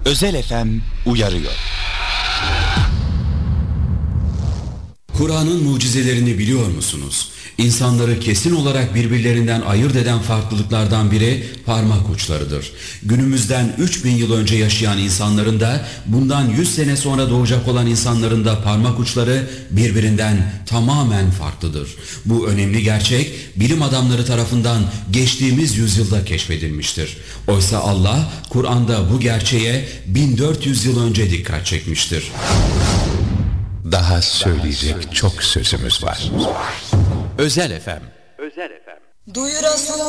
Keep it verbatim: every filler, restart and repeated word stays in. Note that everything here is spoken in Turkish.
Özel F M uyarıyor. Kur'an'ın mucizelerini biliyor musunuz? İnsanları kesin olarak birbirlerinden ayırt eden farklılıklardan biri parmak uçlarıdır. Günümüzden üç bin yıl önce yaşayan insanların da bundan yüz sene sonra doğacak olan insanların da parmak uçları birbirinden tamamen farklıdır. Bu önemli gerçek bilim adamları tarafından geçtiğimiz yüzyılda keşfedilmiştir. Oysa Allah Kur'an'da bu gerçeğe bin dört yüz yıl önce dikkat çekmiştir. Daha söyleyecek çok sözümüz var. Özel F M. Özel F M. Duyurasın